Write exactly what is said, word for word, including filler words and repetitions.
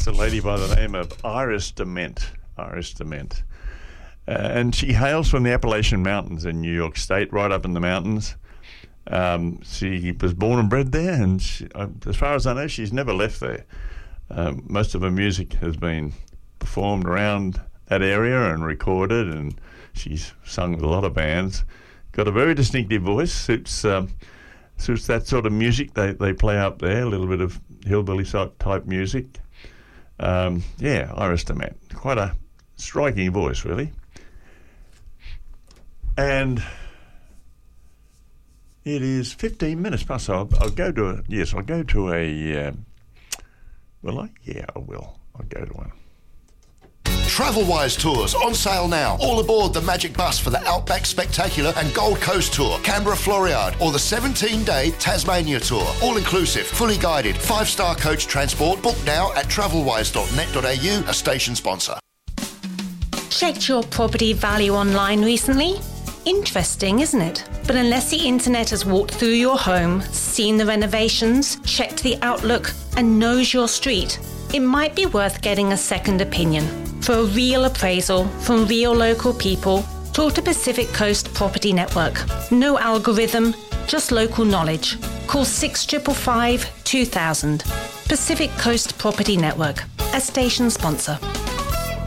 a lady by the name of Iris Dement. Iris Dement. Uh, and she hails from the Appalachian Mountains in New York State, right up in the mountains. Um, she was born and bred there, and she, uh, as far as I know, she's never left there. Uh, most of her music has been performed around that area and recorded, and she's sung with a lot of bands. Got a very distinctive voice, suits um, suits that sort of music they, they play up there, a little bit of hillbilly type music. Um, yeah, Iris Dement. Quite a striking voice, really. And it is fifteen minutes past, so I'll, I'll go to a, yes, I'll go to a, uh, will I? Yeah, I will. I'll go to one. TravelWise Tours on sale now. All aboard the Magic Bus for the Outback Spectacular and Gold Coast Tour, Canberra Floriade, or the seventeen-day Tasmania Tour. All inclusive, fully guided, five-star coach transport. Book now at travelwise dot net dot a u, a station sponsor. Checked your property value online recently? Interesting, isn't it? But unless the internet has walked through your home, seen the renovations, checked the outlook, and knows your street, it might be worth getting a second opinion. For a real appraisal from real local people, talk to Pacific Coast Property Network. No algorithm, just local knowledge. Call six five five, two thousand. Pacific Coast Property Network, a station sponsor.